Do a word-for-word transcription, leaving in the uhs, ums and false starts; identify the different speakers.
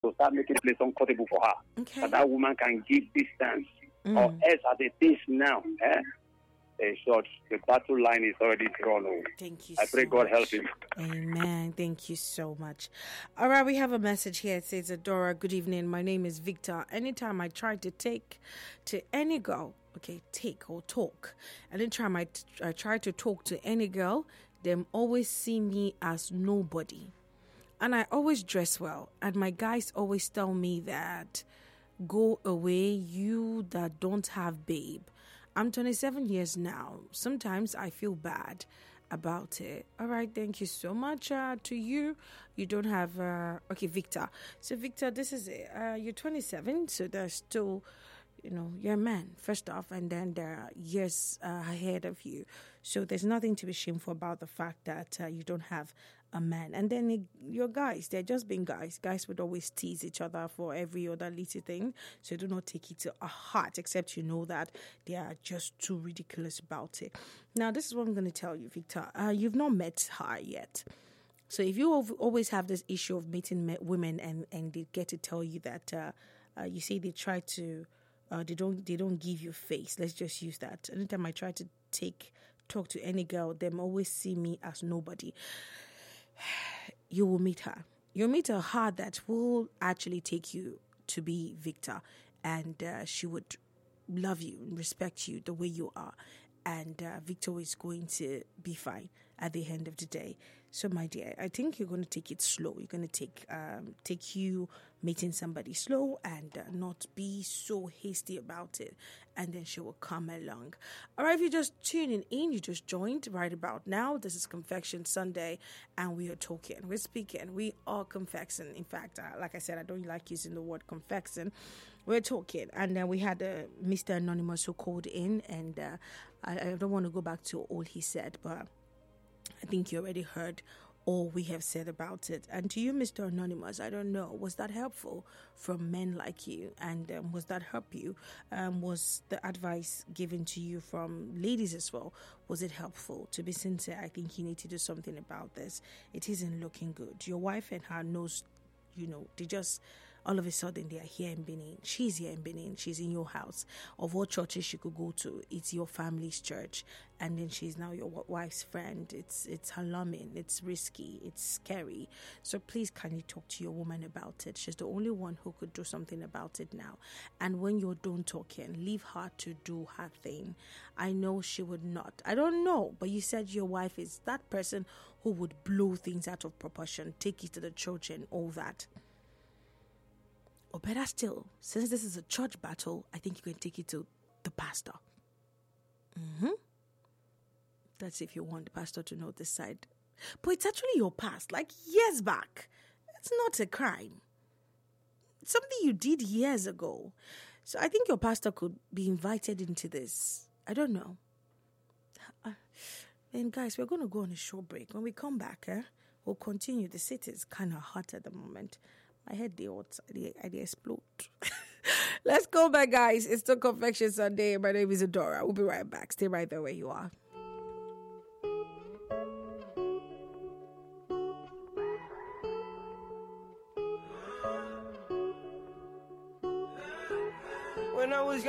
Speaker 1: to start making the place uncomfortable for her.
Speaker 2: Okay.
Speaker 1: So that woman can give distance.
Speaker 2: Mm.
Speaker 1: Or else as it is now, eh? In short, the battle line is already drawn. Oh.
Speaker 2: Thank you
Speaker 1: I pray
Speaker 2: so
Speaker 1: God
Speaker 2: much.
Speaker 1: help him.
Speaker 2: Amen. Thank you so much. All right, we have a message here. It says, Adora, good evening. My name is Victor. Anytime I try to take to any girl, okay, take or talk. Anytime I, t- I try to talk to any girl, them always see me as nobody. And I always dress well. And my guys always tell me that, go away, you that don't have babe. I'm twenty-seven years now. Sometimes I feel bad about it. All right, thank you so much uh, to you. You don't have, uh, okay, Victor. So, Victor, this is it. Uh, you're twenty-seven, so there's still, you know, you're a man, first off, and then there are years uh, ahead of you. So, there's nothing to be shameful about the fact that uh, you don't have a man. And then it, your guys, they're just being guys. Guys would always tease each other for every other little thing. So do not take it to a heart, except you know that they are just too ridiculous about it. Now, this is what I'm going to tell you, Victor. Uh, you've not met her yet. So if you always have this issue of meeting women and, and they get to tell you that, uh, uh, you say they try to, uh, they don't they don't give you face. Let's just use that. Anytime I try to take, talk to any girl, them always see me as nobody. You will meet her. You'll meet a heart that will actually take you to be Victor, and uh, she would love you and respect you the way you are, and uh, Victor is going to be fine at the end of the day. So, my dear, I think you're going to take it slow. You're going to take um, take you meeting somebody slow and uh, not be so hasty about it, and then she will come along. All right, if you're just tuning in, you just joined right about now. This is Confection Sunday, and we are talking, we're speaking, we are confessing. In fact, uh, like I said, I don't like using the word confessing. We're talking, and then we had uh, Mister Anonymous who called in, and uh, I, I don't want to go back to all he said, but I think you already heard all we have said about it. And to you, Mister Anonymous, I don't know, was that helpful from men like you? And um, was that help you? Um, was the advice given to you from ladies as well? Was it helpful? To be sincere, I think you need to do something about this. It isn't looking good. Your wife and her knows, you know, they just... all of a sudden, they are here in Benin. She's here in Benin. She's in your house. Of what churches she could go to, it's your family's church. And then she's now your wife's friend. It's it's alarming. It's risky. It's scary. So please, can you talk to your woman about it? She's the only one who could do something about it now. And when you're done talking, leave her to do her thing. I know she would not. I don't know. But you said your wife is that person who would blow things out of proportion, take it to the church and all that. Or better still, since this is a church battle, I think you can take it to the pastor. Mm-hmm. That's if you want the pastor to know this side. But it's actually your past, like years back. It's not a crime. It's something you did years ago. So I think your pastor could be invited into this. I don't know. Uh, and guys, we're going to go on a short break. When we come back, eh, we'll continue. The city is kind of hot at the moment. My head, they they, they explode. Let's go back, guys. It's still Confection Sunday. My name is Adora. We'll be right back. Stay right there where you are.